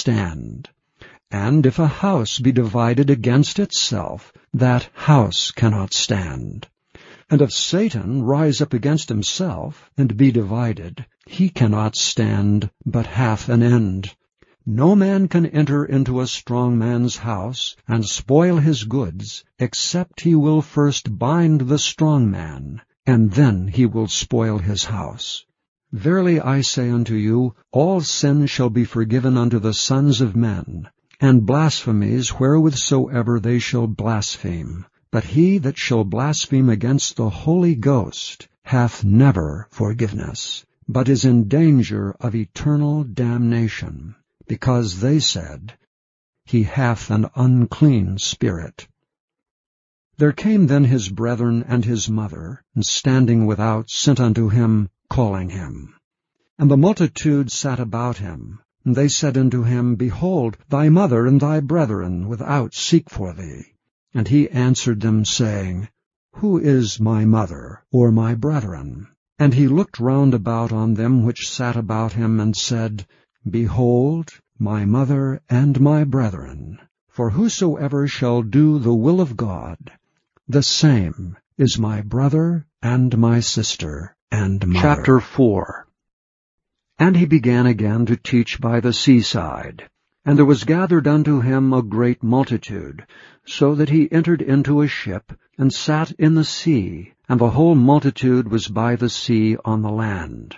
stand. And if a house be divided against itself, that house cannot stand. And if Satan rise up against himself, and be divided, he cannot stand, but hath an end. No man can enter into a strong man's house, and spoil his goods, except he will first bind the strong man, and then he will spoil his house. Verily I say unto you, all sin shall be forgiven unto the sons of men, and blasphemies wherewithsoever they shall blaspheme. But he that shall blaspheme against the Holy Ghost hath never forgiveness, but is in danger of eternal damnation, because they said, He hath an unclean spirit. There came then his brethren and his mother, and standing without sent unto him, calling him. And the multitude sat about him, and they said unto him, Behold, thy mother and thy brethren without seek for thee. And he answered them, saying, Who is my mother, or my brethren? And he looked round about on them which sat about him, and said, Behold, my mother and my brethren. For whosoever shall do the will of God, the same is my brother and my sister and mother. Chapter 4. And he began again to teach by the seaside. And there was gathered unto him a great multitude, so that he entered into a ship, and sat in the sea, and the whole multitude was by the sea on the land.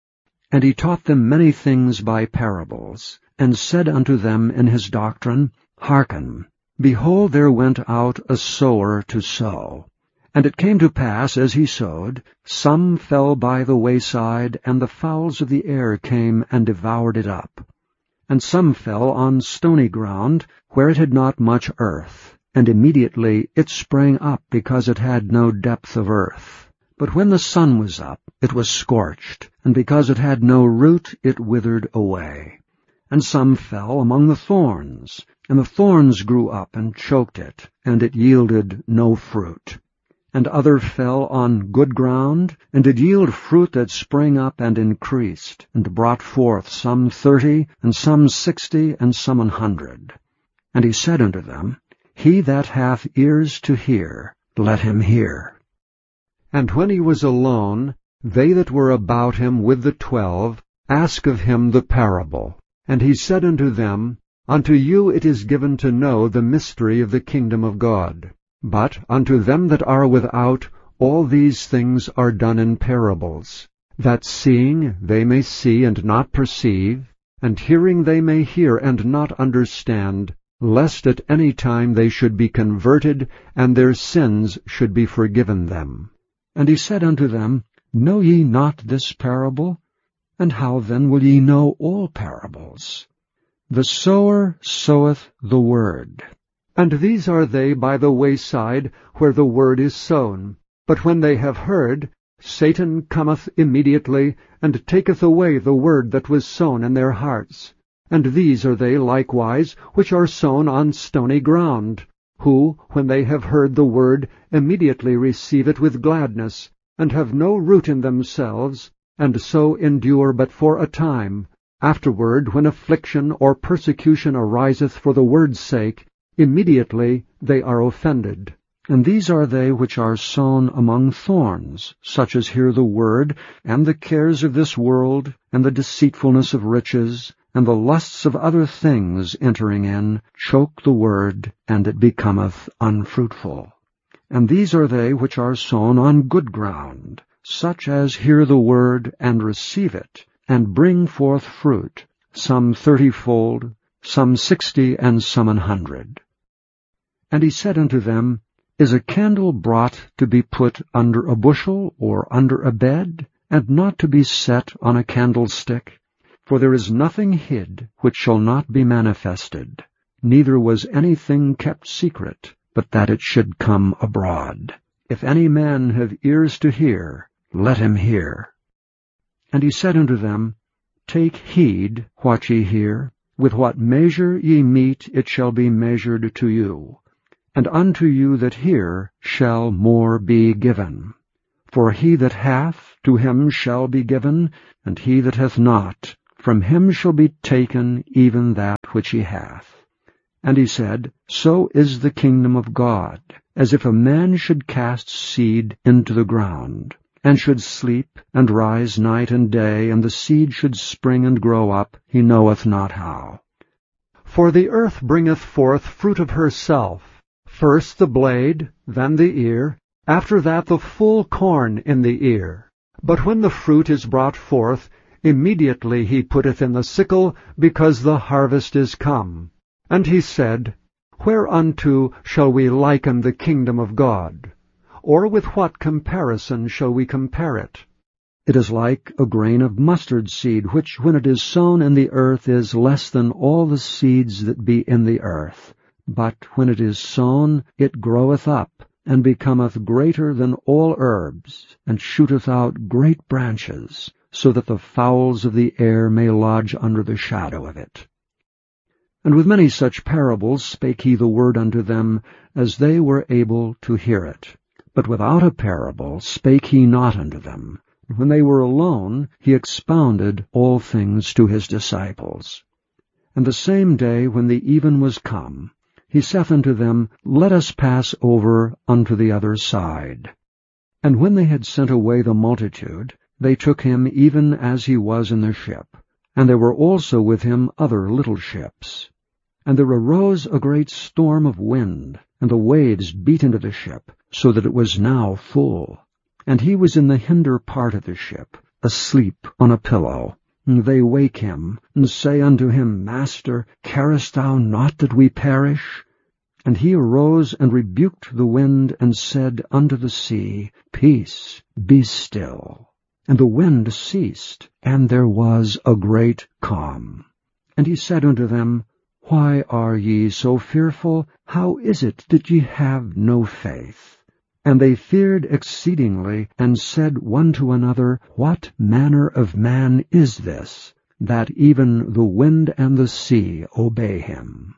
And he taught them many things by parables, and said unto them in his doctrine, Hearken, behold, there went out a sower to sow. And it came to pass, as he sowed, some fell by the wayside, and the fowls of the air came and devoured it up. And some fell on stony ground, where it had not much earth, and immediately it sprang up, because it had no depth of earth. But when the sun was up, it was scorched, and because it had no root, it withered away. And some fell among the thorns, and the thorns grew up and choked it, and it yielded no fruit. And other fell on good ground, and did yield fruit that sprang up and increased, and brought forth some 30, and some 60, and some 100. And he said unto them, He that hath ears to hear, let him hear. And when he was alone, they that were about him with the 12 asked of him the parable. And he said unto them, Unto you it is given to know the mystery of the kingdom of God. But unto them that are without, all these things are done in parables, that seeing they may see and not perceive, and hearing they may hear and not understand, lest at any time they should be converted, and their sins should be forgiven them. And he said unto them, Know ye not this parable? And how then will ye know all parables? The sower soweth the word. And these are they by the wayside, where the word is sown. But when they have heard, Satan cometh immediately, and taketh away the word that was sown in their hearts. And these are they likewise which are sown on stony ground, who, when they have heard the word, immediately receive it with gladness, and have no root in themselves, and so endure but for a time. Afterward, when affliction or persecution ariseth for the word's sake, immediately they are offended. And these are they which are sown among thorns, such as hear the word, and the cares of this world, and the deceitfulness of riches, and the lusts of other things entering in, choke the word, and it becometh unfruitful. And these are they which are sown on good ground, such as hear the word, and receive it, and bring forth fruit, some 30-fold, some 60, and some 100. And he said unto them, Is a candle brought to be put under a bushel, or under a bed, and not to be set on a candlestick? For there is nothing hid which shall not be manifested, neither was anything kept secret, but that it should come abroad. If any man have ears to hear, let him hear. And he said unto them, Take heed what ye hear. With what measure ye mete, it shall be measured to you. And unto you that hear shall more be given. For he that hath, to him shall be given, and he that hath not, from him shall be taken even that which he hath. And he said, So is the kingdom of God, as if a man should cast seed into the ground, and should sleep, and rise night and day, and the seed should spring and grow up, he knoweth not how. For the earth bringeth forth fruit of herself, first the blade, then the ear, after that the full corn in the ear. But when the fruit is brought forth, immediately he putteth in the sickle, because the harvest is come. And he said, Whereunto shall we liken the kingdom of God? Or with what comparison shall we compare it? It is like a grain of mustard seed, which when it is sown in the earth is less than all the seeds that be in the earth. But when it is sown, it groweth up, and becometh greater than all herbs, and shooteth out great branches, so that the fowls of the air may lodge under the shadow of it. And with many such parables spake he the word unto them, as they were able to hear it. But without a parable spake he not unto them. When they were alone, he expounded all things to his disciples. And the same day, when the even was come, he saith unto them, Let us pass over unto the other side. And when they had sent away the multitude, they took him even as he was in the ship. And there were also with him other little ships. And there arose a great storm of wind, and the waves beat into the ship, so that it was now full. And he was in the hinder part of the ship, asleep on a pillow. And they wake him, and say unto him, Master, carest thou not that we perish? And he arose and rebuked the wind, and said unto the sea, Peace, be still. And the wind ceased, and there was a great calm. And he said unto them, Why are ye so fearful? How is it that ye have no faith? And they feared exceedingly, and said one to another, What manner of man is this, that even the wind and the sea obey him?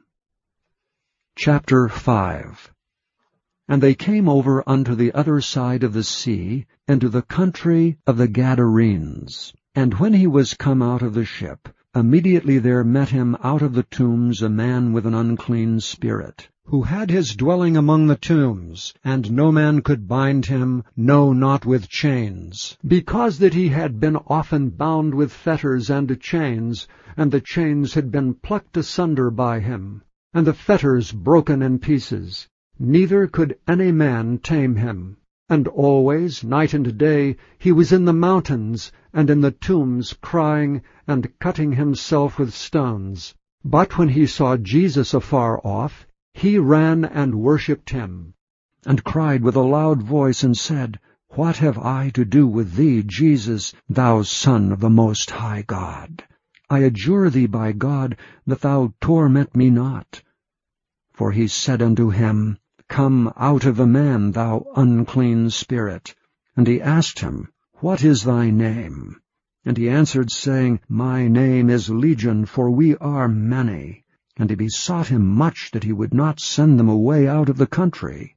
Chapter 5. And they came over unto the other side of the sea, into the country of the Gadarenes. And when he was come out of the ship, immediately there met him out of the tombs a man with an unclean spirit, who had his dwelling among the tombs, and no man could bind him, no, not with chains, because that he had been often bound with fetters and chains, and the chains had been plucked asunder by him, and the fetters broken in pieces. Neither could any man tame him. And always, night and day, he was in the mountains, and in the tombs, crying, and cutting himself with stones. But when he saw Jesus afar off, he ran and worshipped him, and cried with a loud voice, and said, What have I to do with thee, Jesus, thou Son of the Most High God? I adjure thee by God, that thou torment me not. For he said unto him, Come out of the man, thou unclean spirit. And he asked him, What is thy name? And he answered, saying, My name is Legion, for we are many. And he besought him much that he would not send them away out of the country.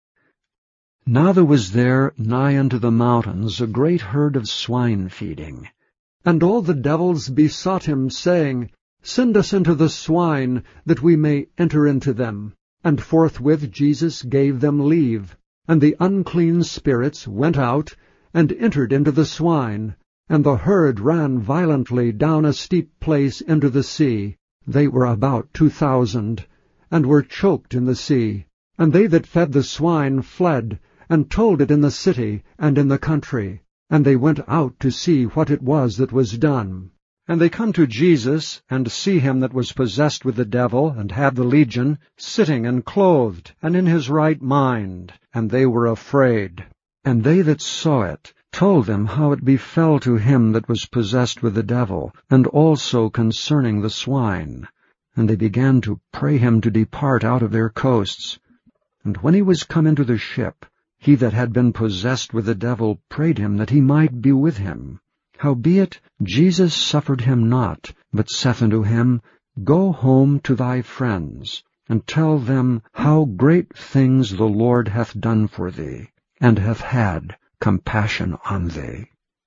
Now there was there nigh unto the mountains a great herd of swine feeding. And all the devils besought him, saying, Send us into the swine, that we may enter into them. And forthwith Jesus gave them leave. And the unclean spirits went out, and entered into the swine. And the herd ran violently down a steep place into the sea. They were about 2,000, and were choked in the sea. And they that fed the swine fled, and told it in the city and in the country. And they went out to see what it was that was done. And they come to Jesus, and see him that was possessed with the devil, and had the legion, sitting and clothed, and in his right mind. And they were afraid. And they that saw it told them how it befell to him that was possessed with the devil, and also concerning the swine. And they began to pray him to depart out of their coasts. And when he was come into the ship, he that had been possessed with the devil prayed him that he might be with him. Howbeit Jesus suffered him not, but saith unto him, Go home to thy friends, and tell them how great things the Lord hath done for thee, and hath had compassion on thee.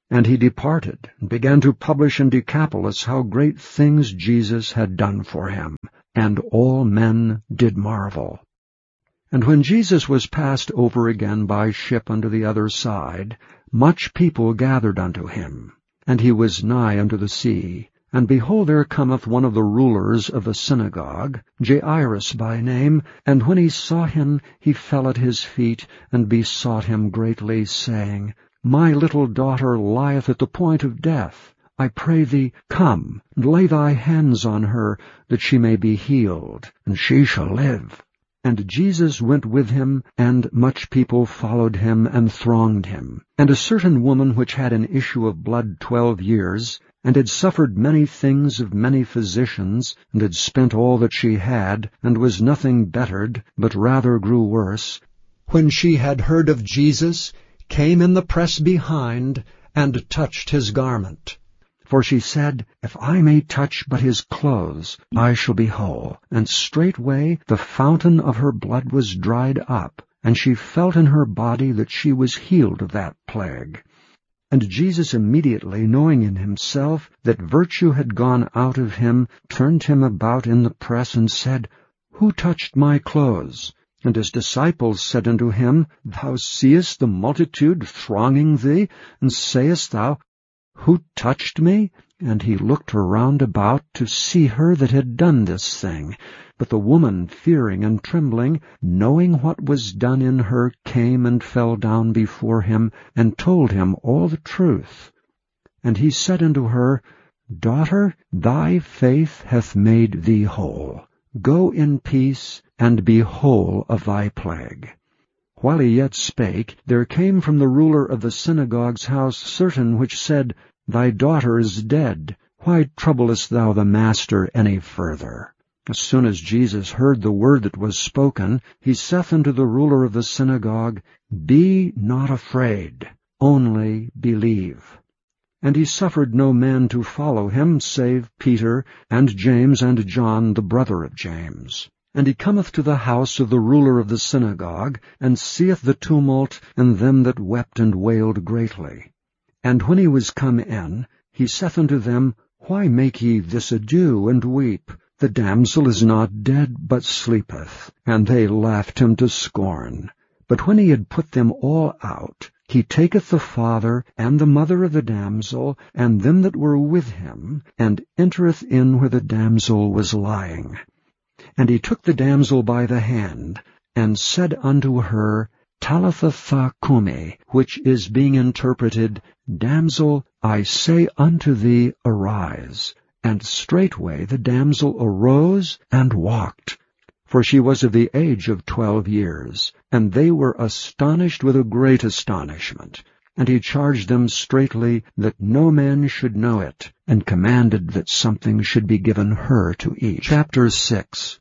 And he departed, and began to publish in Decapolis how great things Jesus had done for him, and all men did marvel. And when Jesus was passed over again by ship unto the other side, much people gathered unto him, and he was nigh unto the sea. And behold, there cometh one of the rulers of the synagogue, Jairus by name, and when he saw him, he fell at his feet, and besought him greatly, saying, My little daughter lieth at the point of death. I pray thee, come, and lay thy hands on her, that she may be healed, and she shall live. And Jesus went with him, and much people followed him and thronged him. And a certain woman which had an issue of blood 12 years, and had suffered many things of many physicians, and had spent all that she had, and was nothing bettered, but rather grew worse, when she had heard of Jesus, came in the press behind, and touched his garment. For she said, If I may touch but his clothes, I shall be whole. And straightway the fountain of her blood was dried up, and she felt in her body that she was healed of that plague. And Jesus immediately, knowing in himself that virtue had gone out of him, turned him about in the press, and said, Who touched my clothes? And his disciples said unto him, Thou seest the multitude thronging thee, and sayest thou, Who touched me? And he looked around about to see her that had done this thing. But the woman, fearing and trembling, knowing what was done in her, came and fell down before him, and told him all the truth. And he said unto her, Daughter, thy faith hath made thee whole. Go in peace, and be whole of thy plague. While he yet spake, there came from the ruler of the synagogue's house certain which said, Thy daughter is dead. Why troublest thou the master any further? As soon as Jesus heard the word that was spoken, he saith unto the ruler of the synagogue, Be not afraid, only believe. And he suffered no man to follow him, save Peter, and James, and John, the brother of James. And he cometh to the house of the ruler of the synagogue, and seeth the tumult, and them that wept and wailed greatly. And when he was come in, he saith unto them, Why make ye this ado, and weep? The damsel is not dead, but sleepeth. And they laughed him to scorn. But when he had put them all out, he taketh the father and the mother of the damsel, and them that were with him, and entereth in where the damsel was lying. And he took the damsel by the hand, and said unto her, Talitha cumi, which is being interpreted, Damsel, I say unto thee, arise. And straightway the damsel arose and walked. For she was of the age of 12 years, and they were astonished with a great astonishment. And he charged them straitly that no man should know it, and commanded that something should be given her to eat. Chapter 6.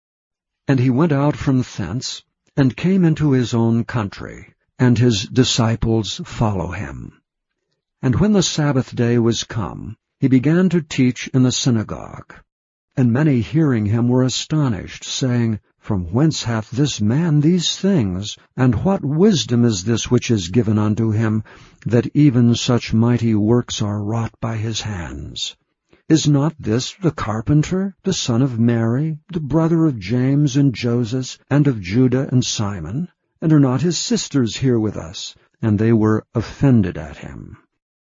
And he went out from thence, and came into his own country, and his disciples follow him. And when the Sabbath day was come, he began to teach in the synagogue. And many hearing him were astonished, saying, From whence hath this man these things? And what wisdom is this which is given unto him, that even such mighty works are wrought by his hands? Is not this the carpenter, the son of Mary, the brother of James and Joses, and of Judah and Simon? And are not his sisters here with us? And they were offended at him.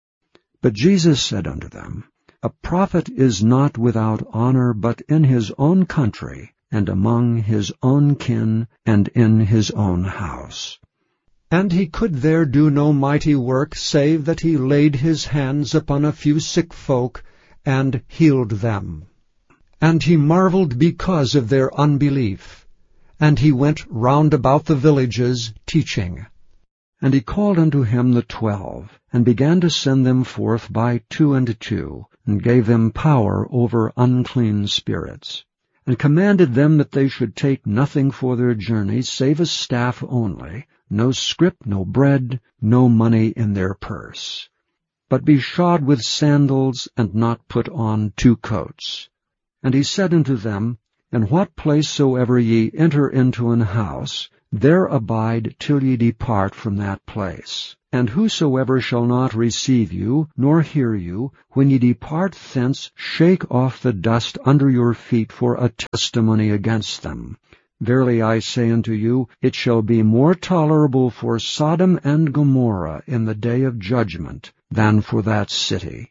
But Jesus said unto them, A prophet is not without honor but in his own country, and among his own kin, and in his own house. And he could there do no mighty work, save that he laid his hands upon a few sick folk, and healed them. And he marveled because of their unbelief. And he went round about the villages, teaching. And he called unto him the 12, and began to send them forth by 2 and 2, and gave them power over unclean spirits, and commanded them that they should take nothing for their journey, save a staff only, no scrip, no bread, no money in their purse, but be shod with sandals, and not put on 2 coats. And he said unto them, In what place soever ye enter into an house, there abide till ye depart from that place. And whosoever shall not receive you, nor hear you, when ye depart thence, shake off the dust under your feet for a testimony against them. Verily I say unto you, it shall be more tolerable for Sodom and Gomorrah in the day of judgment than for that city.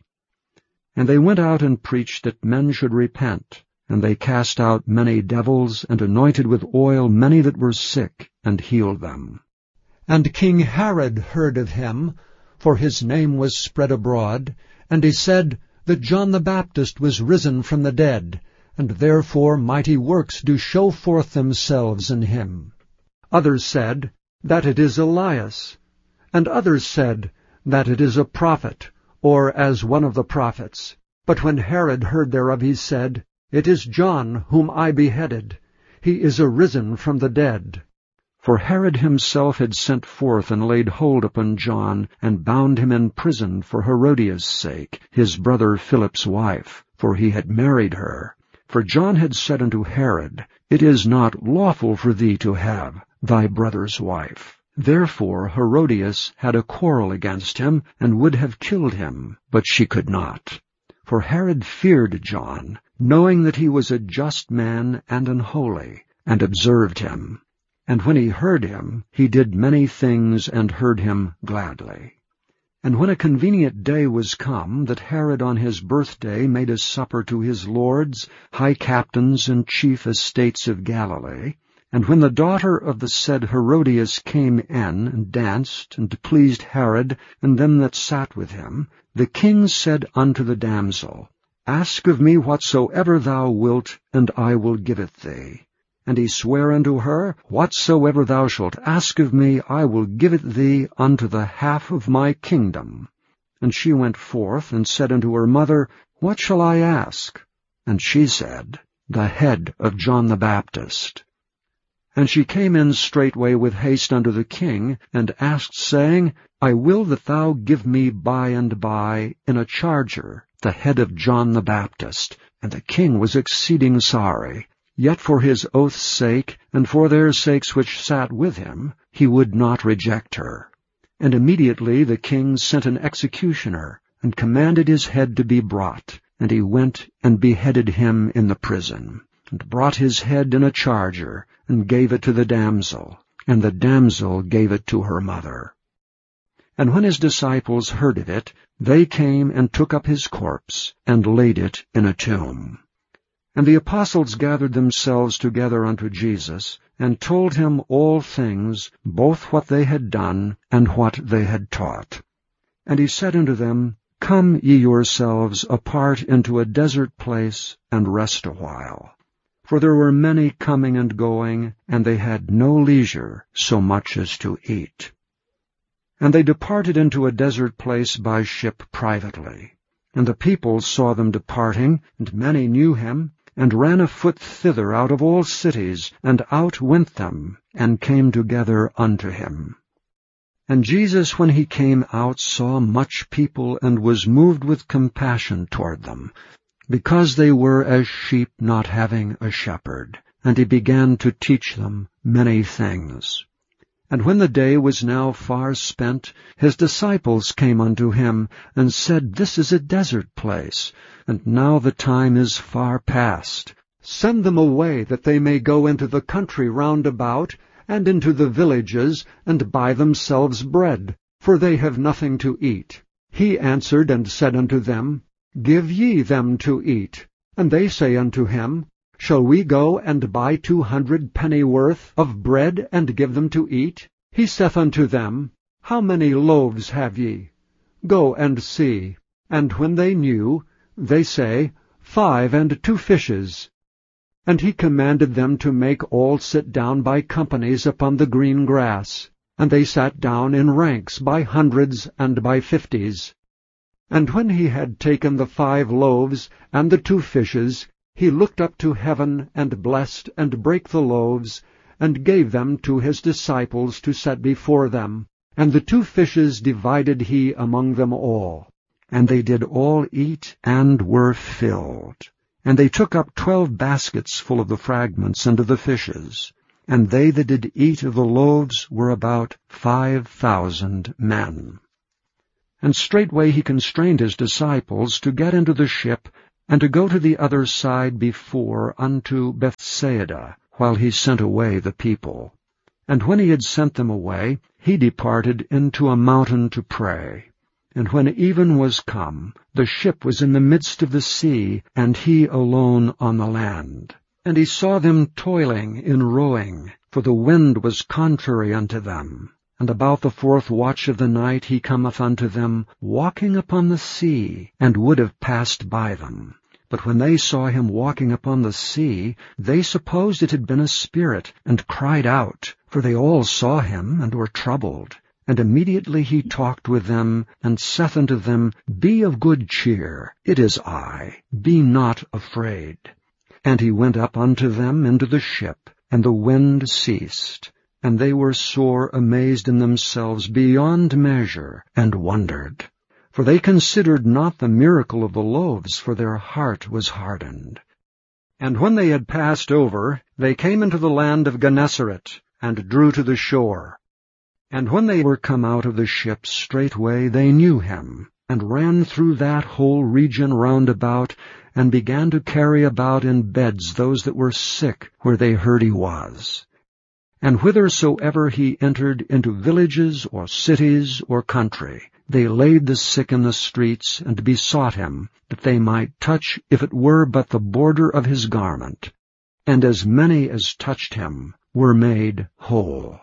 And they went out and preached that men should repent. And they cast out many devils, and anointed with oil many that were sick, and healed them. And King Herod heard of him, for his name was spread abroad, and he said that John the Baptist was risen from the dead, and therefore mighty works do show forth themselves in him. Others said that it is Elias, and others said that it is a prophet, or as one of the prophets. But when Herod heard thereof, he said, It is John whom I beheaded. He is arisen from the dead. For Herod himself had sent forth and laid hold upon John, and bound him in prison for Herodias' sake, his brother Philip's wife, for he had married her. For John had said unto Herod, It is not lawful for thee to have thy brother's wife. Therefore Herodias had a quarrel against him, and would have killed him, but she could not. For Herod feared John, knowing that he was a just man and an holy, and observed him. And when he heard him, he did many things, and heard him gladly. And when a convenient day was come, that Herod on his birthday made a supper to his lords, high captains, and chief estates of Galilee, and when the daughter of the said Herodias came in, and danced, and pleased Herod, and them that sat with him, the king said unto the damsel, Ask of me whatsoever thou wilt, and I will give it thee. And he sware unto her, Whatsoever thou shalt ask of me, I will give it thee unto the half of my kingdom. And she went forth, and said unto her mother, What shall I ask? And she said, The head of John the Baptist. And she came in straightway with haste unto the king, and asked, saying, I will that thou give me by and by in a charger the head of John the Baptist. And the king was exceeding sorry. Yet for his oath's sake, and for their sakes which sat with him, he would not reject her. And immediately the king sent an executioner, and commanded his head to be brought. And he went and beheaded him in the prison, and brought his head in a charger, and gave it to the damsel, and the damsel gave it to her mother. And when his disciples heard of it, they came and took up his corpse, and laid it in a tomb. And the apostles gathered themselves together unto Jesus, and told him all things, both what they had done, and what they had taught. And he said unto them, Come ye yourselves apart into a desert place, and rest a while. For there were many coming and going, and they had no leisure so much as to eat. And they departed into a desert place by ship privately. And the people saw them departing, and many knew him, and ran afoot thither out of all cities, and out went them, and came together unto him. And Jesus, when he came out, saw much people, and was moved with compassion toward them, because they were as sheep not having a shepherd. And he began to teach them many things. And when the day was now far spent, his disciples came unto him, and said, This is a desert place, and now the time is far past. Send them away, that they may go into the country round about, and into the villages, and buy themselves bread, for they have nothing to eat. He answered and said unto them, Give ye them to eat. And they say unto him, Shall we go and buy 200 pennyworth of bread, and give them to eat? He saith unto them, How many loaves have ye? Go and see. And when they knew, they say, 5 and 2 fishes. And he commanded them to make all sit down by companies upon the green grass. And they sat down in ranks by hundreds and by 50s. And when he had taken the 5 loaves and the 2 fishes, he looked up to heaven, and blessed, and brake the loaves, and gave them to his disciples to set before them. And the 2 fishes divided he among them all. And they did all eat, and were filled. And they took up 12 baskets full of the fragments and of the fishes. And they that did eat of the loaves were about 5,000 men. And straightway he constrained his disciples to get into the ship, and to go to the other side before unto Bethsaida, while he sent away the people. And when he had sent them away, he departed into a mountain to pray. And when even was come, the ship was in the midst of the sea, and he alone on the land. And he saw them toiling in rowing, for the wind was contrary unto them. And about the 4th watch of the night he cometh unto them, walking upon the sea, and would have passed by them. But when they saw him walking upon the sea, they supposed it had been a spirit, and cried out, for they all saw him, and were troubled. And immediately he talked with them, and saith unto them, Be of good cheer, it is I, be not afraid. And he went up unto them into the ship, and the wind ceased. And they were sore amazed in themselves beyond measure, and wondered. For they considered not the miracle of the loaves, for their heart was hardened. And when they had passed over, they came into the land of Gennesaret, and drew to the shore. And when they were come out of the ship, straightway they knew him, and ran through that whole region round about, and began to carry about in beds those that were sick, where they heard he was. And whithersoever he entered into villages, or cities, or country, they laid the sick in the streets, and besought him, that they might touch, if it were but the border of his garment. And as many as touched him were made whole.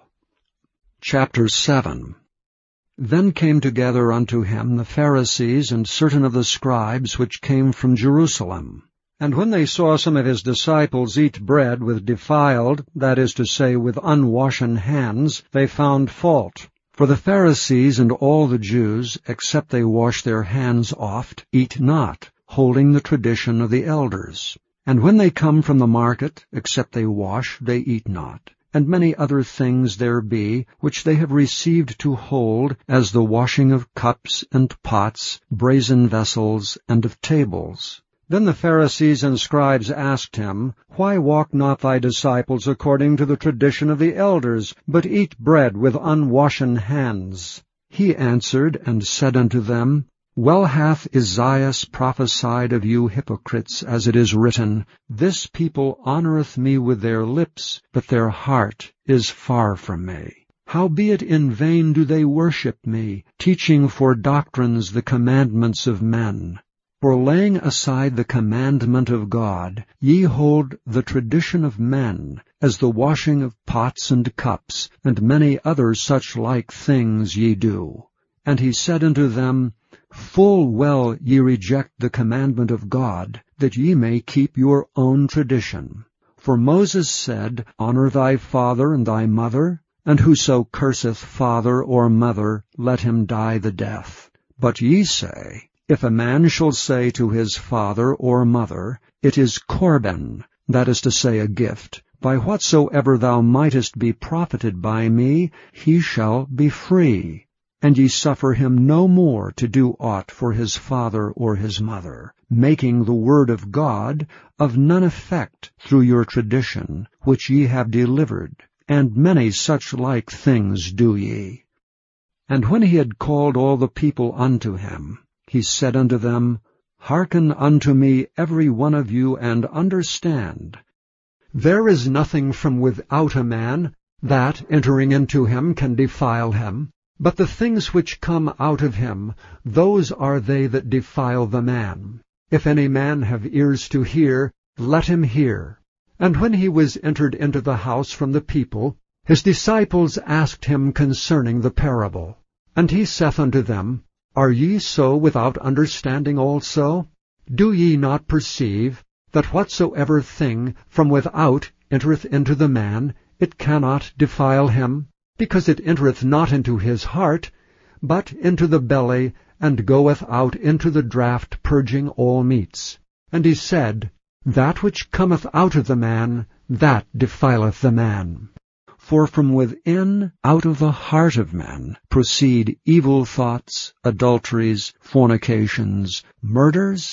Chapter 7. Then came together unto him the Pharisees and certain of the scribes which came from Jerusalem. And when they saw some of his disciples eat bread with defiled, that is to say, with unwashen hands, they found fault. For the Pharisees and all the Jews, except they wash their hands oft, eat not, holding the tradition of the elders. And when they come from the market, except they wash, they eat not. And many other things there be, which they have received to hold, as the washing of cups and pots, brazen vessels, and of tables. Then the Pharisees and scribes asked him, Why walk not thy disciples according to the tradition of the elders, but eat bread with unwashen hands? He answered and said unto them, Well hath Esaias prophesied of you hypocrites, as it is written, This people honoureth me with their lips, but their heart is far from me. Howbeit in vain do they worship me, teaching for doctrines the commandments of men. For laying aside the commandment of God, ye hold the tradition of men, as the washing of pots and cups, and many other such like things ye do. And he said unto them, Full well ye reject the commandment of God, that ye may keep your own tradition. For Moses said, Honour thy father and thy mother, and whoso curseth father or mother, let him die the death. But ye say, If a man shall say to his father or mother, It is Corban, that is to say, a gift, by whatsoever thou mightest be profited by me, he shall be free. And ye suffer him no more to do aught for his father or his mother, making the word of God of none effect through your tradition, which ye have delivered, and many such like things do ye. And when he had called all the people unto him, he said unto them, Hearken unto me every one of you, and understand. There is nothing from without a man that, entering into him, can defile him. But the things which come out of him, those are they that defile the man. If any man have ears to hear, let him hear. And when he was entered into the house from the people, his disciples asked him concerning the parable. And he saith unto them, Are ye so without understanding also? Do ye not perceive that whatsoever thing from without entereth into the man, it cannot defile him? Because it entereth not into his heart, but into the belly, and goeth out into the draught, purging all meats. And he said, That which cometh out of the man, that defileth the man. For from within, out of the heart of men, proceed evil thoughts, adulteries, fornications, murders,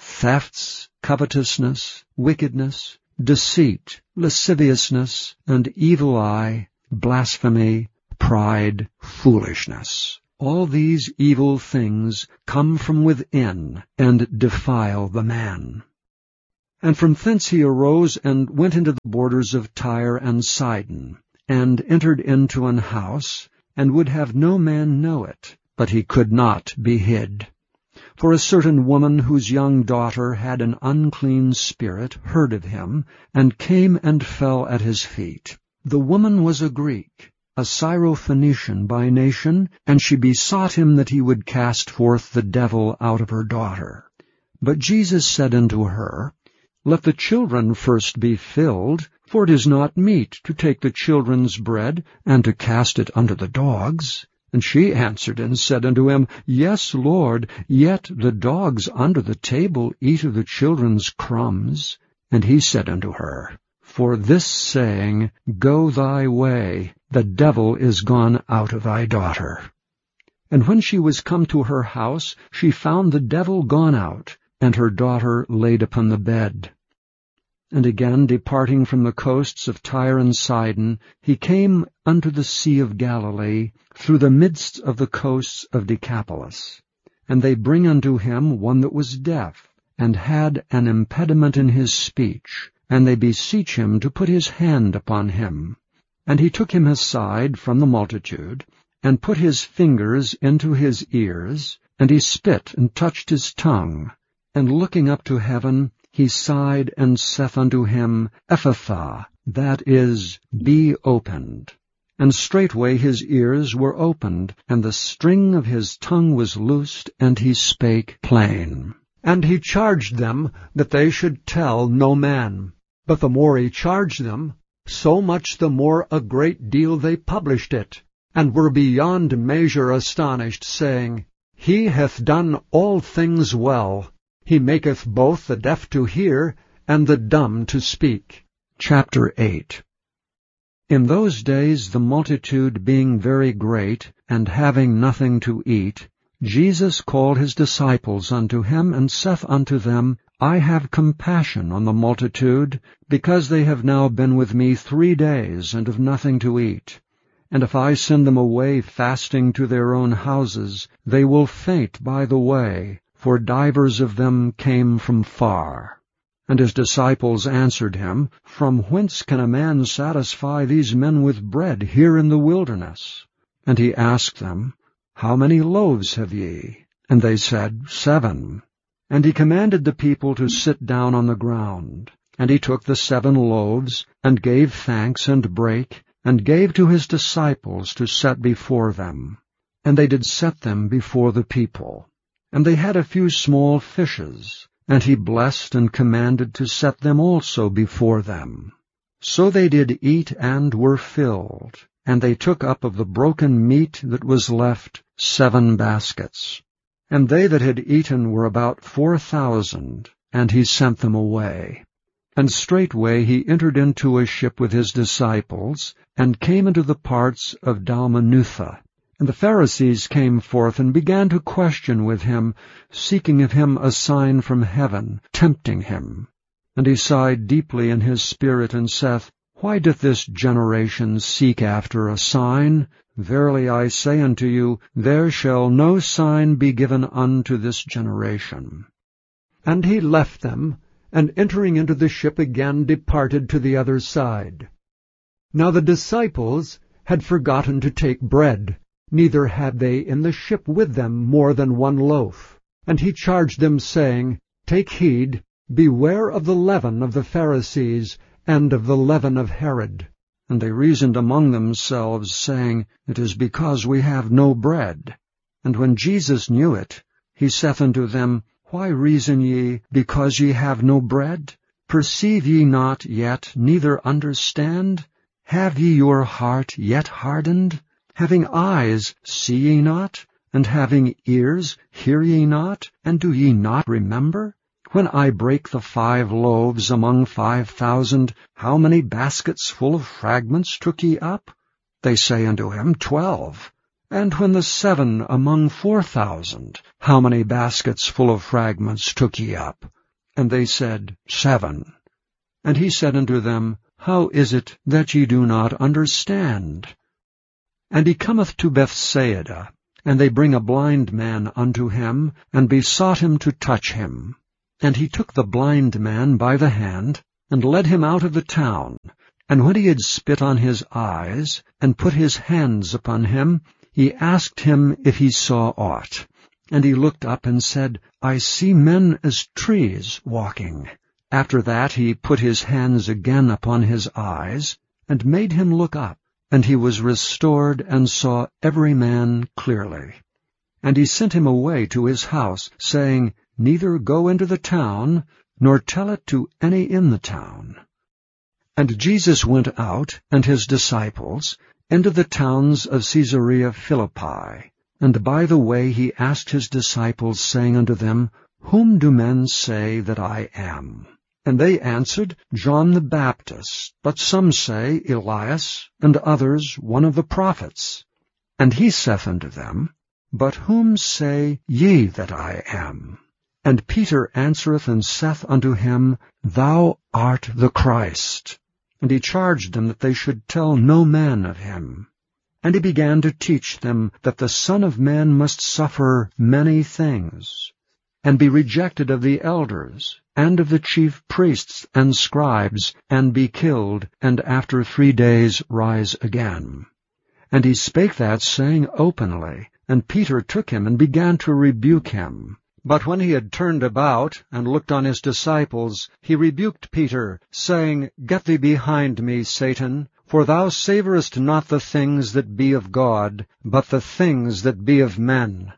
thefts, covetousness, wickedness, deceit, lasciviousness, and evil eye, blasphemy, pride, foolishness. All these evil things come from within and defile the man. And from thence he arose and went into the borders of Tyre and Sidon, and entered into an house, and would have no man know it, but he could not be hid. For a certain woman whose young daughter had an unclean spirit heard of him, and came and fell at his feet. The woman was a Greek, a Syrophoenician by nation, and she besought him that he would cast forth the devil out of her daughter. But Jesus said unto her, Let the children first be filled, for it is not meet to take the children's bread, and to cast it unto the dogs. And she answered and said unto him, Yes, Lord, yet the dogs under the table eat of the children's crumbs. And he said unto her, For this saying, Go thy way, the devil is gone out of thy daughter. And when she was come to her house, she found the devil gone out, and her daughter laid upon the bed. And again, departing from the coasts of Tyre and Sidon, he came unto the sea of Galilee, through the midst of the coasts of Decapolis. And they bring unto him one that was deaf, and had an impediment in his speech, and they beseech him to put his hand upon him. And he took him aside from the multitude, and put his fingers into his ears, and he spit and touched his tongue, and looking up to heaven, he sighed and saith unto him, Ephphatha, that is, be opened. And straightway his ears were opened, and the string of his tongue was loosed, and he spake plain. And he charged them that they should tell no man. But the more he charged them, so much the more a great deal they published it, and were beyond measure astonished, saying, He hath done all things well. He maketh both the deaf to hear, and the dumb to speak. Chapter 8. In those days the multitude being very great, and having nothing to eat, Jesus called his disciples unto him, and saith unto them, I have compassion on the multitude, because they have now been with me 3 days, and have nothing to eat. And if I send them away fasting to their own houses, they will faint by the way, for divers of them came from far. And his disciples answered him, From whence can a man satisfy these men with bread here in the wilderness? And he asked them, How many loaves have ye? And they said, 7. And he commanded the people to sit down on the ground. And he took the 7 loaves, and gave thanks, and brake, and gave to his disciples to set before them. And they did set them before the people. And they had a few small fishes, and he blessed and commanded to set them also before them. So they did eat and were filled, and they took up of the broken meat that was left 7 baskets. And they that had eaten were about 4,000, and he sent them away. And straightway he entered into a ship with his disciples, and came into the parts of Dalmanutha. And the Pharisees came forth and began to question with him, seeking of him a sign from heaven, tempting him. And he sighed deeply in his spirit, and saith, Why doth this generation seek after a sign? Verily I say unto you, there shall no sign be given unto this generation. And he left them, and entering into the ship again departed to the other side. Now the disciples had forgotten to take bread, neither had they in the ship with them more than 1 loaf. And he charged them, saying, Take heed, beware of the leaven of the Pharisees, and of the leaven of Herod. And they reasoned among themselves, saying, It is because we have no bread. And when Jesus knew it, he saith unto them, Why reason ye, because ye have no bread? Perceive ye not yet, neither understand? Have ye your heart yet hardened? Having eyes, see ye not? And having ears, hear ye not? And do ye not remember? When I brake the 5 loaves among 5,000, how many baskets full of fragments took ye up? They say unto him, 12. And when the 7 among 4,000, how many baskets full of fragments took ye up? And they said, 7. And he said unto them, How is it that ye do not understand? And he cometh to Bethsaida, and they bring a blind man unto him, and besought him to touch him. And he took the blind man by the hand, and led him out of the town. And when he had spit on his eyes, and put his hands upon him, he asked him if he saw aught. And he looked up and said, I see men as trees walking. After that he put his hands again upon his eyes, and made him look up. And he was restored, and saw every man clearly. And he sent him away to his house, saying, Neither go into the town, nor tell it to any in the town. And Jesus went out, and his disciples, into the towns of Caesarea Philippi. And by the way he asked his disciples, saying unto them, Whom do men say that I am? And they answered, John the Baptist, but some say Elias, and others one of the prophets. And he saith unto them, But whom say ye that I am? And Peter answereth and saith unto him, Thou art the Christ. And he charged them that they should tell no man of him. And he began to teach them that the Son of Man must suffer many things, and be rejected of the elders, and of the chief priests and scribes, and be killed, and after 3 days rise again. And he spake that saying openly, and Peter took him and began to rebuke him. But when he had turned about, and looked on his disciples, he rebuked Peter, saying, Get thee behind me, Satan, for thou savorest not the things that be of God, but the things that be of men.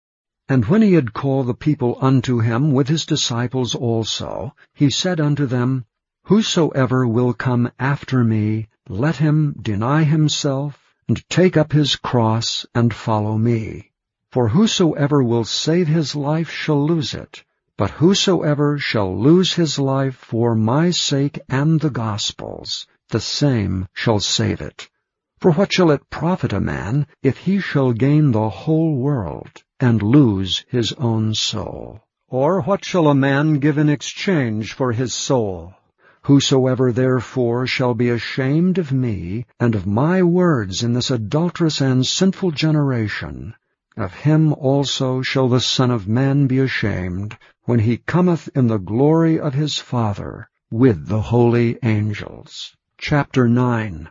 And when he had called the people unto him with his disciples also, he said unto them, Whosoever will come after me, let him deny himself, and take up his cross, and follow me. For whosoever will save his life shall lose it, but whosoever shall lose his life for my sake and the gospel's, the same shall save it. For what shall it profit a man, if he shall gain the whole world, and lose his own soul? Or what shall a man give in exchange for his soul? Whosoever therefore shall be ashamed of me, and of my words in this adulterous and sinful generation, of him also shall the Son of Man be ashamed, when he cometh in the glory of his Father with the holy angels. Chapter 9.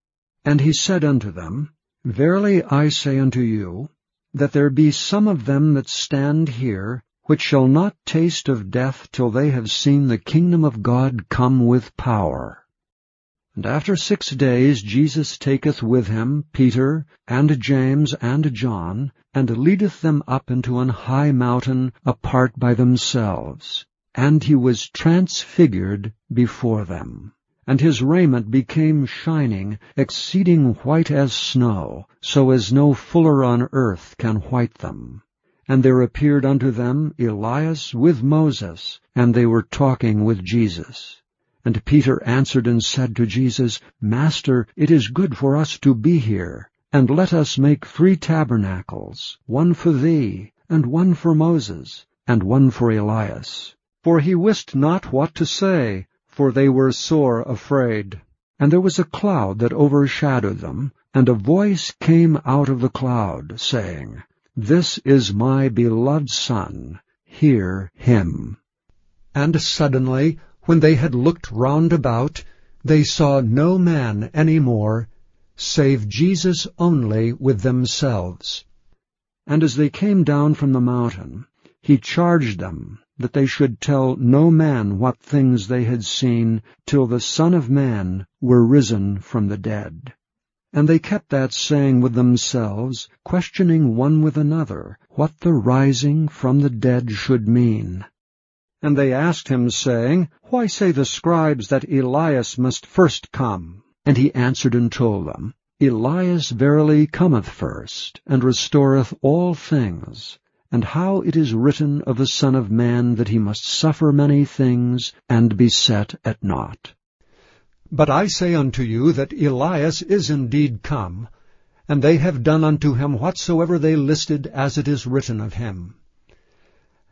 And he said unto them, Verily I say unto you, that there be some of them that stand here, which shall not taste of death till they have seen the kingdom of God come with power. And after 6 days Jesus taketh with him Peter, and James, and John, and leadeth them up into an high mountain apart by themselves. And he was transfigured before them. And his raiment became shining, exceeding white as snow, so as no fuller on earth can white them. And there appeared unto them Elias with Moses, and they were talking with Jesus. And Peter answered and said to Jesus, Master, it is good for us to be here, and let us make 3 tabernacles, one for thee, and one for Moses, and one for Elias. For he wist not what to say, for they were sore afraid. And there was a cloud that overshadowed them, and a voice came out of the cloud, saying, This is my beloved Son, hear him. And suddenly, when they had looked round about, they saw no man any more, save Jesus only with themselves. And as they came down from the mountain, he charged them that they should tell no man what things they had seen, till the Son of Man were risen from the dead. And they kept that saying with themselves, questioning one with another, what the rising from the dead should mean. And they asked him, saying, Why say the scribes that Elias must first come? And he answered and told them, Elias verily cometh first, and restoreth all things, and how it is written of the Son of Man that he must suffer many things, and be set at naught. But I say unto you that Elias is indeed come, and they have done unto him whatsoever they listed as it is written of him.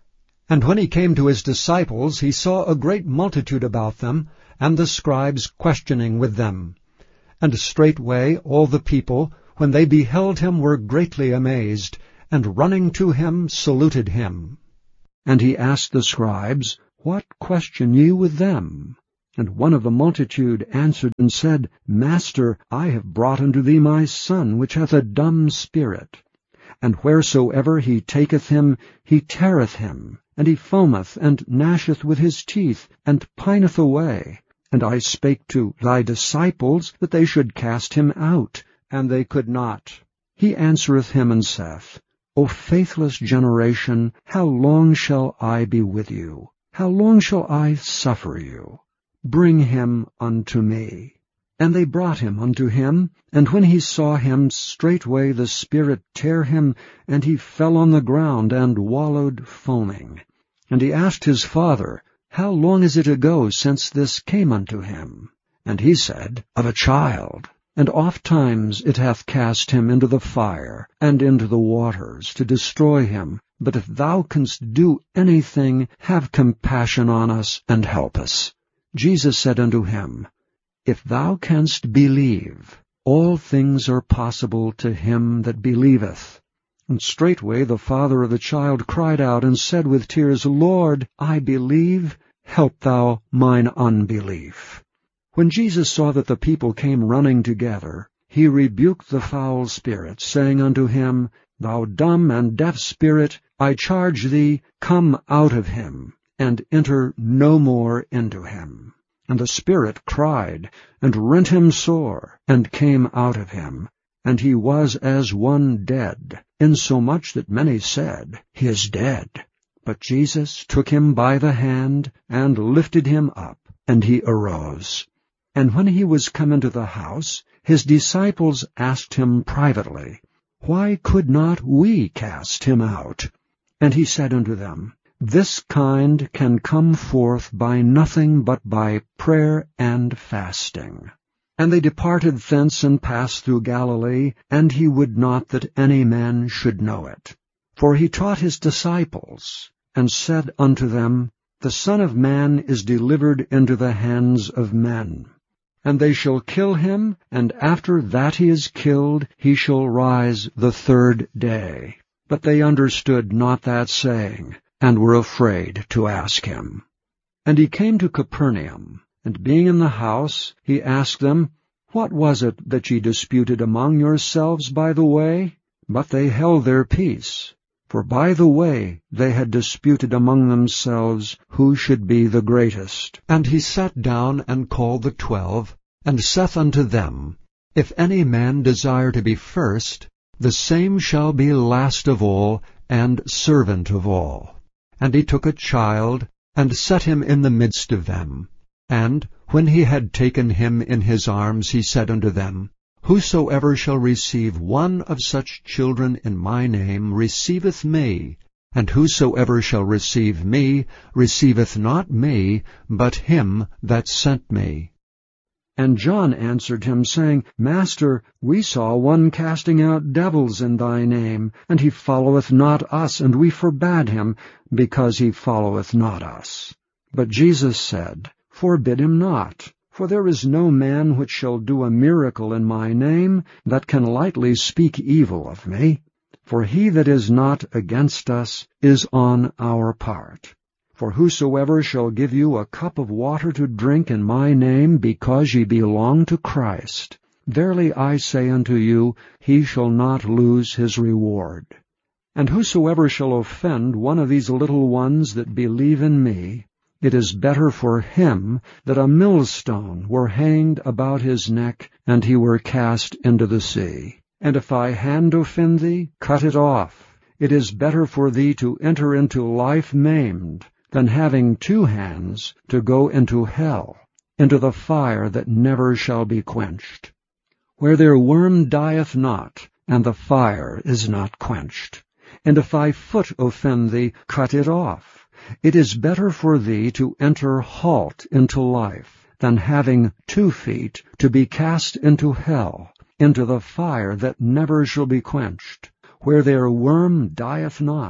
And when he came to his disciples, he saw a great multitude about them, and the scribes questioning with them. And straightway all the people, when they beheld him, were greatly amazed, and running to him saluted him. And he asked the scribes, What question ye with them? And one of the multitude answered and said, Master, I have brought unto thee my son, which hath a dumb spirit. And wheresoever he taketh him, he teareth him, and he foameth, and gnasheth with his teeth, and pineth away. And I spake to thy disciples that they should cast him out, and they could not. He answereth him and saith, O faithless generation, how long shall I be with you? How long shall I suffer you? Bring him unto me. And they brought him unto him, and when he saw him, straightway the spirit tare him, and he fell on the ground, and wallowed foaming. And he asked his father, How long is it ago since this came unto him? And he said, Of a child. And ofttimes it hath cast him into the fire, and into the waters, to destroy him. But if thou canst do anything, have compassion on us, and help us. Jesus said unto him, If thou canst believe, all things are possible to him that believeth. And straightway the father of the child cried out, and said with tears, Lord, I believe, help thou mine unbelief. When Jesus saw that the people came running together, he rebuked the foul spirit, saying unto him, Thou dumb and deaf spirit, I charge thee, come out of him, and enter no more into him. And the spirit cried, and rent him sore, and came out of him. And he was as one dead, insomuch that many said, He is dead. But Jesus took him by the hand, and lifted him up, and he arose. And when he was come into the house, his disciples asked him privately, Why could not we cast him out? And he said unto them, This kind can come forth by nothing but by prayer and fasting. And they departed thence and passed through Galilee, and he would not that any man should know it. For he taught his disciples, and said unto them, The Son of Man is delivered into the hands of men. And they shall kill him, and after that he is killed, he shall rise the third day. But they understood not that saying, and were afraid to ask him. And he came to Capernaum, and being in the house, he asked them, What was it that ye disputed among yourselves by the way? But they held their peace. For by the way they had disputed among themselves who should be the greatest. And he sat down and called the 12, and saith unto them, If any man desire to be first, the same shall be last of all, and servant of all. And he took a child, and set him in the midst of them. And when he had taken him in his arms, he said unto them, Whosoever shall receive one of such children in my name receiveth me, and whosoever shall receive me receiveth not me, but him that sent me. And John answered him, saying, Master, we saw one casting out devils in thy name, and he followeth not us, and we forbade him, because he followeth not us. But Jesus said, Forbid him not. For there is no man which shall do a miracle in my name that can lightly speak evil of me. For he that is not against us is on our part. For whosoever shall give you a cup of water to drink in my name, because ye belong to Christ, verily I say unto you, he shall not lose his reward. And whosoever shall offend one of these little ones that believe in me, it is better for him that a millstone were hanged about his neck, and he were cast into the sea. And if thy hand offend thee, cut it off. It is better for thee to enter into life maimed, than having two hands to go into hell, into the fire that never shall be quenched, where their worm dieth not, and the fire is not quenched. And if thy foot offend thee, cut it off. It is better for thee to enter halt into life, than having 2 feet to be cast into hell, into the fire that never shall be quenched, where their worm dieth not,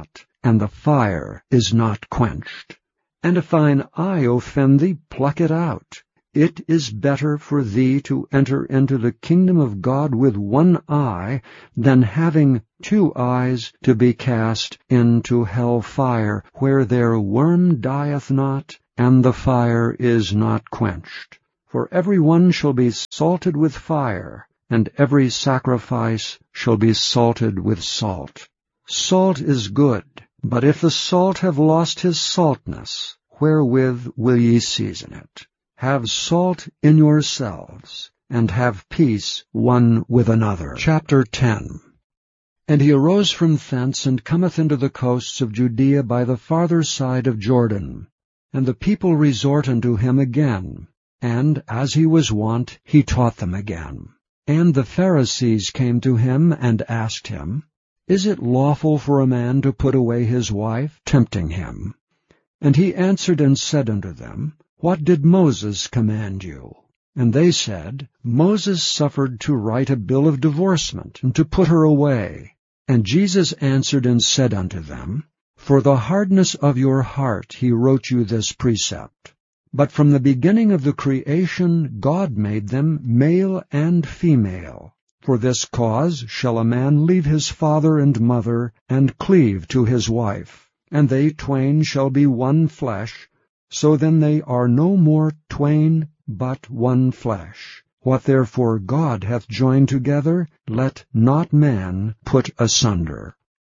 and the fire is not quenched. And if thine eye offend thee, pluck it out. It is better for thee to enter into the kingdom of God with one eye than having 2 eyes to be cast into hell fire, where their worm dieth not, and the fire is not quenched. For every one shall be salted with fire, and every sacrifice shall be salted with salt. Salt is good, but if the salt have lost his saltness, wherewith will ye season it? Have salt in yourselves, and have peace one with another. Chapter 10. And he arose from thence, and cometh into the coasts of Judea by the farther side of Jordan. And the people resort unto him again, and, as he was wont, he taught them again. And the Pharisees came to him, and asked him, Is it lawful for a man to put away his wife? Tempting him. And he answered and said unto them, What did Moses command you? And they said, Moses suffered to write a bill of divorcement, and to put her away. And Jesus answered and said unto them, For the hardness of your heart he wrote you this precept. But from the beginning of the creation God made them male and female. For this cause shall a man leave his father and mother, and cleave to his wife, and they twain shall be one flesh. So then they are no more twain, but one flesh. What therefore God hath joined together, let not man put asunder.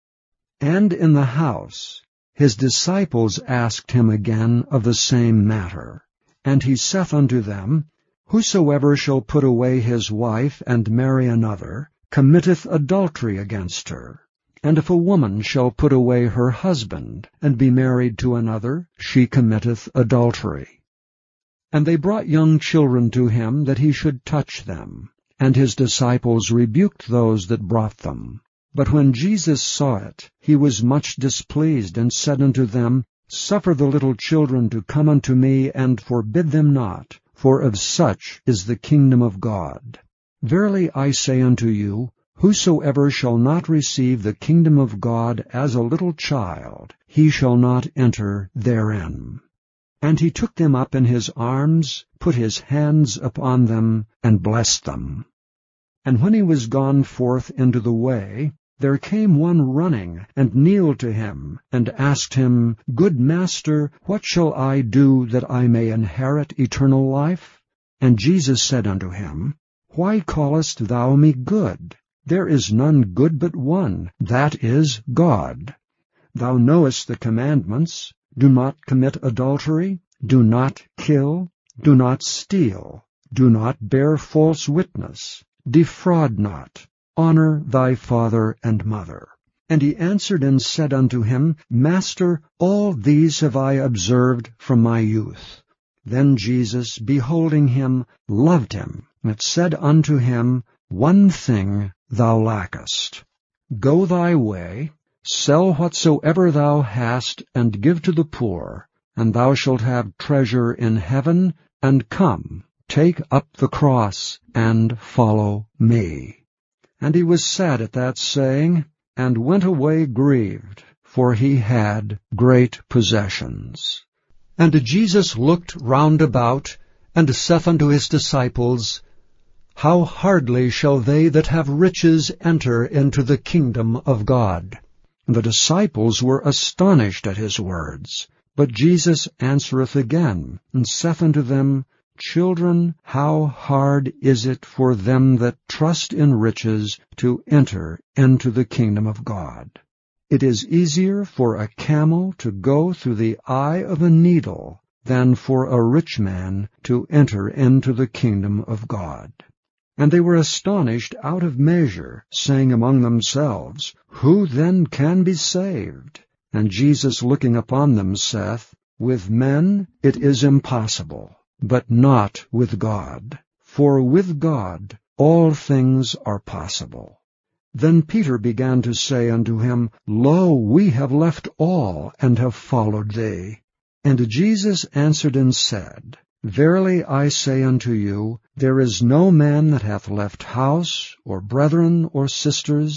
And in the house his disciples asked him again of the same matter. And he saith unto them, Whosoever shall put away his wife, and marry another, committeth adultery against her. And if a woman shall put away her husband, and be married to another, she committeth adultery. And they brought young children to him, that he should touch them. And his disciples rebuked those that brought them. But when Jesus saw it, he was much displeased, and said unto them, Suffer the little children to come unto me, and forbid them not, for of such is the kingdom of God. Verily I say unto you, Whosoever shall not receive the kingdom of God as a little child, he shall not enter therein. And he took them up in his arms, put his hands upon them, and blessed them. And when he was gone forth into the way, there came one running, and kneeled to him, and asked him, Good Master, what shall I do that I may inherit eternal life? And Jesus said unto him, Why callest thou me good? There is none good but one, that is, God. Thou knowest the commandments, Do not commit adultery, do not kill, do not steal, do not bear false witness, defraud not, honor thy father and mother. And he answered and said unto him, Master, all these have I observed from my youth. Then Jesus, beholding him, loved him, and said unto him, One thing thou lackest. Go thy way, sell whatsoever thou hast, and give to the poor, and thou shalt have treasure in heaven, and come, take up the cross, and follow me. And he was sad at that saying, and went away grieved, for he had great possessions. And Jesus looked round about, and saith unto his disciples, How hardly shall they that have riches enter into the kingdom of God? And the disciples were astonished at his words. But Jesus answereth again, and saith unto them, Children, how hard is it for them that trust in riches to enter into the kingdom of God? It is easier for a camel to go through the eye of a needle than for a rich man to enter into the kingdom of God. And they were astonished out of measure, saying among themselves, Who then can be saved? And Jesus looking upon them saith, With men it is impossible, but not with God. For with God all things are possible. Then Peter began to say unto him, Lo, we have left all, and have followed thee. And Jesus answered and said, Verily I say unto you, there is no man that hath left house, or brethren, or sisters,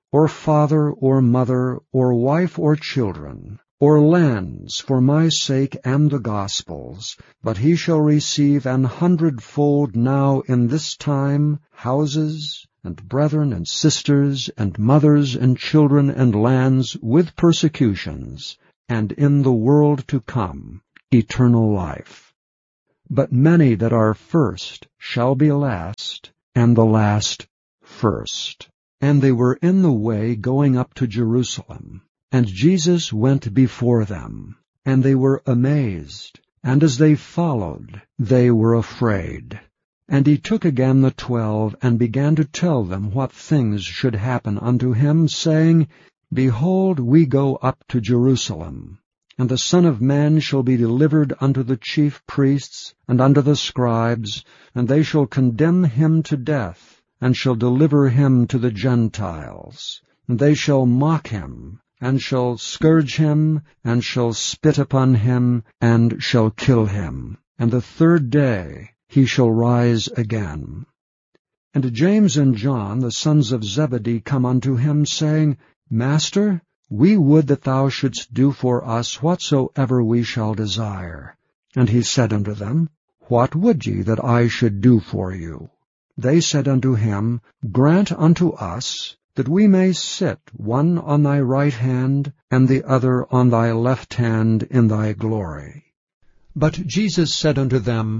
or father or mother, or wife or children, or lands for my sake and the gospel's, but he shall receive 100-fold now in this time houses, and brethren, and sisters, and mothers, and children, and lands, with persecutions, and in the world to come eternal life. But many that are first shall be last, and the last first. And they were in the way going up to Jerusalem. And Jesus went before them, and they were amazed, and as they followed, they were afraid. And he took again the 12, and began to tell them what things should happen unto him, saying, Behold, we go up to Jerusalem, and the Son of Man shall be delivered unto the chief priests, and unto the scribes, and they shall condemn him to death, and shall deliver him to the Gentiles. And they shall mock him, and shall scourge him, and shall spit upon him, and shall kill him. And the third day he shall rise again. And James and John, the sons of Zebedee, come unto him, saying, Master, we would that thou shouldst do for us whatsoever we shall desire. And he said unto them, What would ye that I should do for you? They said unto him, Grant unto us that we may sit one on thy right hand, and the other on thy left hand in thy glory. But Jesus said unto them,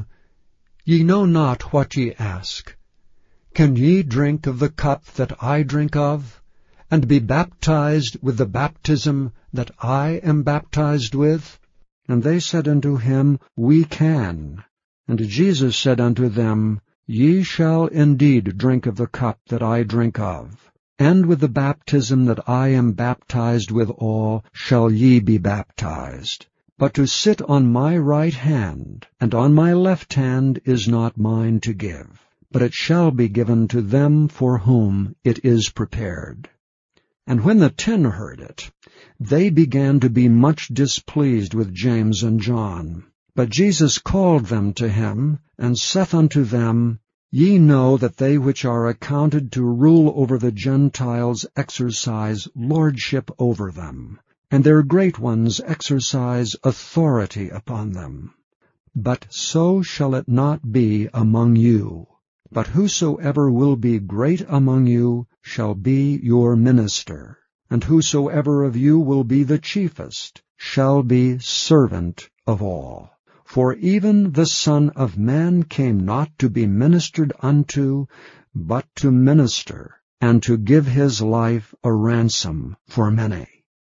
Ye know not what ye ask. Can ye drink of the cup that I drink of, and be baptized with the baptism that I am baptized with? And they said unto him, We can. And Jesus said unto them, Ye shall indeed drink of the cup that I drink of, and with the baptism that I am baptized withal shall ye be baptized. But to sit on my right hand and on my left hand is not mine to give, but it shall be given to them for whom it is prepared. And when the 10 heard it, they began to be much displeased with James and John. But Jesus called them to him, and saith unto them, Ye know that they which are accounted to rule over the Gentiles exercise lordship over them, and their great ones exercise authority upon them. But so shall it not be among you. But whosoever will be great among you shall be your minister, and whosoever of you will be the chiefest shall be servant of all. For even the Son of Man came not to be ministered unto, but to minister, and to give his life a ransom for many.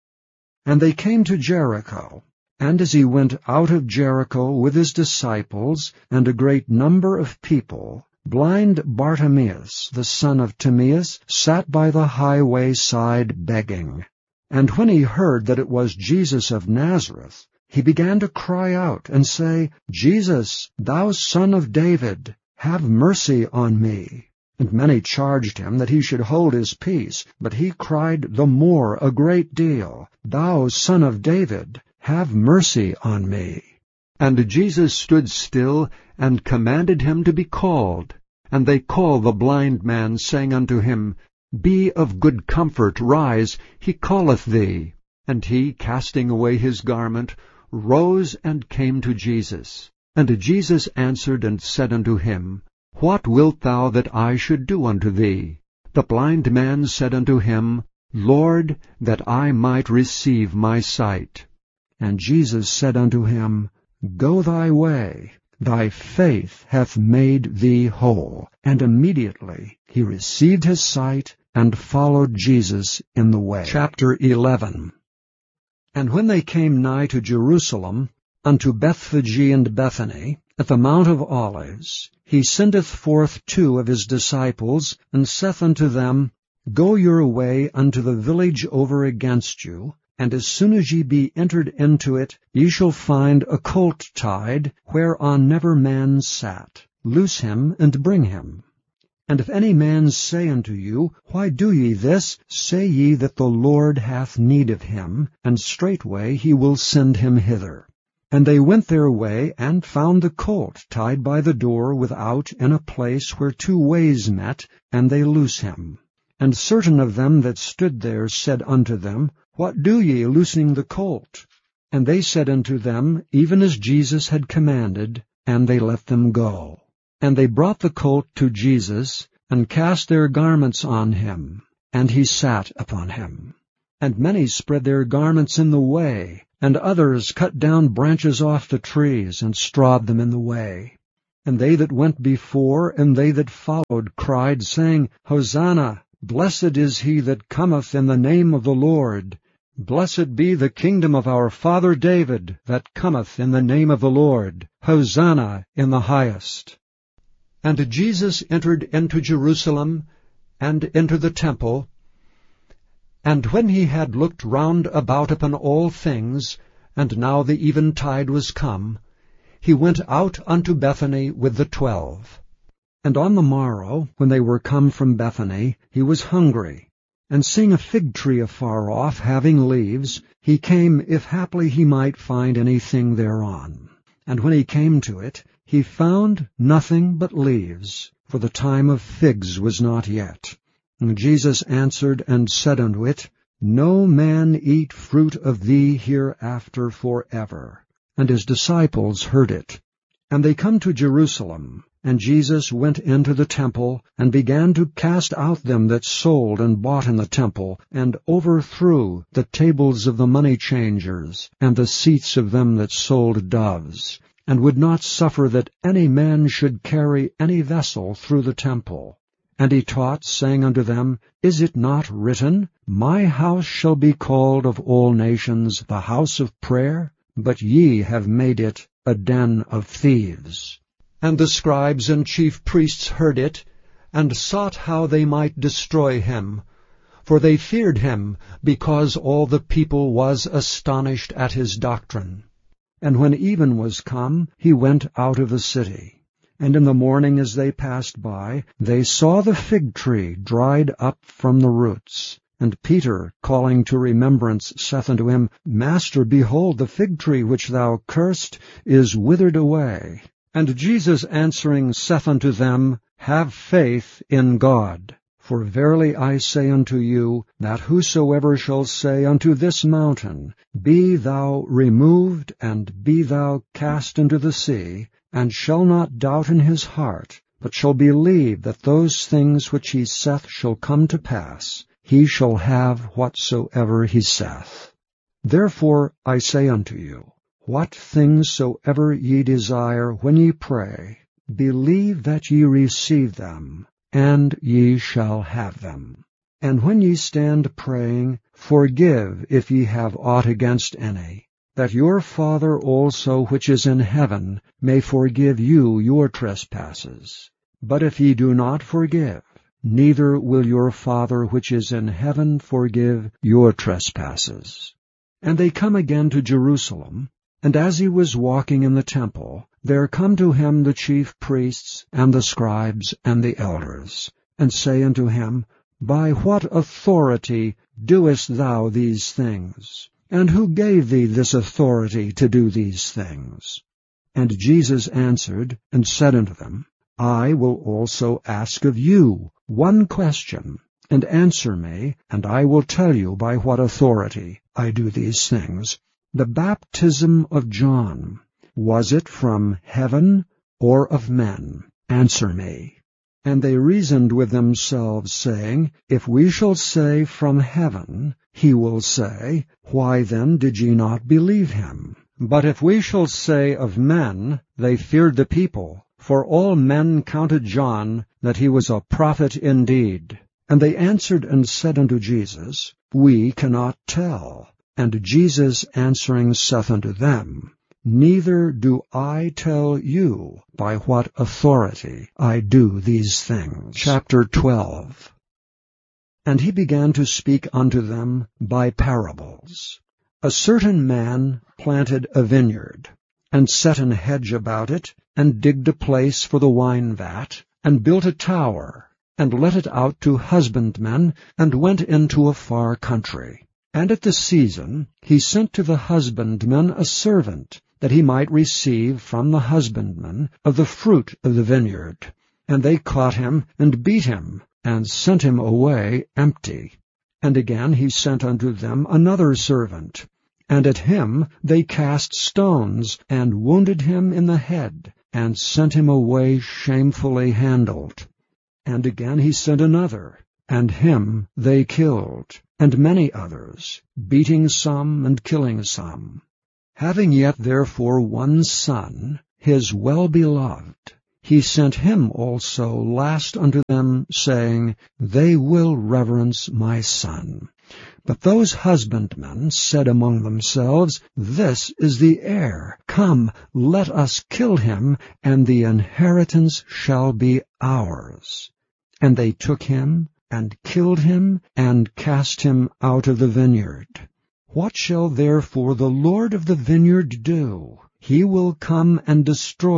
And they came to Jericho. And as he went out of Jericho with his disciples and a great number of people, blind Bartimaeus, the son of Timaeus, sat by the highway side begging. And when he heard that it was Jesus of Nazareth, he began to cry out and say, Jesus, thou son of David, have mercy on me. And many charged him that he should hold his peace, but he cried the more a great deal, Thou son of David, have mercy on me. And Jesus stood still, and commanded him to be called. And they called the blind man, saying unto him, Be of good comfort, rise, he calleth thee. And he, casting away his garment, rose and came to Jesus. And Jesus answered and said unto him, What wilt thou that I should do unto thee? The blind man said unto him, Lord, that I might receive my sight. And Jesus said unto him, Go thy way, thy faith hath made thee whole. And immediately he received his sight, and followed Jesus in the way. Chapter 11. And when they came nigh to Jerusalem, unto Bethphage and Bethany, at the Mount of Olives, he sendeth forth 2 of his disciples, and saith unto them, Go your way unto the village over against you, and as soon as ye be entered into it, ye shall find a colt tied, whereon never man sat. Loose him, and bring him. And if any man say unto you, Why do ye this? Say ye that the Lord hath need of him, and straightway he will send him hither. And they went their way, and found the colt tied by the door without in a place where 2 ways met, and they loose him. And certain of them that stood there said unto them, What do ye, loosing the colt? And they said unto them, Even as Jesus had commanded, and they let them go. And they brought the colt to Jesus, and cast their garments on him, and he sat upon him. And many spread their garments in the way, and others cut down branches off the trees, and strawed them in the way. And they that went before, and they that followed, cried, saying, Hosanna! Blessed is he that cometh in the name of the Lord. Blessed be the kingdom of our father David, that cometh in the name of the Lord. Hosanna in the highest. And Jesus entered into Jerusalem, and into the temple. And when he had looked round about upon all things, and now the eventide was come, he went out unto Bethany with the 12. And on the morrow, when they were come from Bethany, he was hungry. And seeing a fig tree afar off, having leaves, he came, if haply he might find anything thereon. And when he came to it, he found nothing but leaves, for the time of figs was not yet. And Jesus answered and said unto it, No man eat fruit of thee hereafter forever. And his disciples heard it. And they come to Jerusalem. And Jesus went into the temple, and began to cast out them that sold and bought in the temple, and overthrew the tables of the money changers, and the seats of them that sold doves, and would not suffer that any man should carry any vessel through the temple. And he taught, saying unto them, Is it not written, My house shall be called of all nations the house of prayer? But ye have made it a den of thieves. And the scribes and chief priests heard it, and sought how they might destroy him. For they feared him, because all the people was astonished at his doctrine. And when even was come, he went out of the city. And in the morning as they passed by, they saw the fig tree dried up from the roots. And Peter, calling to remembrance, saith unto him, Master, behold, the fig tree which thou cursed is withered away. And Jesus answering saith unto them, Have faith in God. For verily I say unto you, that whosoever shall say unto this mountain, Be thou removed, and be thou cast into the sea, and shall not doubt in his heart, but shall believe that those things which he saith shall come to pass, he shall have whatsoever he saith. Therefore I say unto you, what things soever ye desire when ye pray, believe that ye receive them, and ye shall have them. And when ye stand praying, forgive if ye have aught against any, that your Father also which is in heaven may forgive you your trespasses. But if ye do not forgive, neither will your Father which is in heaven forgive your trespasses. And they come again to Jerusalem. And as he was walking in the temple, there come to him the chief priests, and the scribes, and the elders, and say unto him, By what authority doest thou these things? And who gave thee this authority to do these things? And Jesus answered, and said unto them, I will also ask of you one question, and answer me, and I will tell you by what authority I do these things. The baptism of John, was it from heaven or of men? Answer me. And they reasoned with themselves, saying, If we shall say from heaven, he will say, Why then did ye not believe him? But if we shall say of men, they feared the people, for all men counted John that he was a prophet indeed. And they answered and said unto Jesus, We cannot tell. And Jesus answering saith unto them, Neither do I tell you by what authority I do these things. Chapter 12. And he began to speak unto them by parables. A certain man planted a vineyard, and set an hedge about it, and digged a place for the wine vat, and built a tower, and let it out to husbandmen, and went into a far country. And at the season he sent to the husbandman a servant, that he might receive from the husbandman of the fruit of the vineyard. And they caught him, and beat him, and sent him away empty. And again he sent unto them another servant, and at him they cast stones, and wounded him in the head, and sent him away shamefully handled. And again he sent another, and him they killed, and many others, beating some and killing some. Having yet therefore one son, his well-beloved, he sent him also last unto them, saying, They will reverence my son. But those husbandmen said among themselves, This is the heir. Come, let us kill him, and the inheritance shall be ours. And they took him, and killed him, and cast him out of the vineyard. What shall therefore the Lord of the vineyard do? He will come and destroy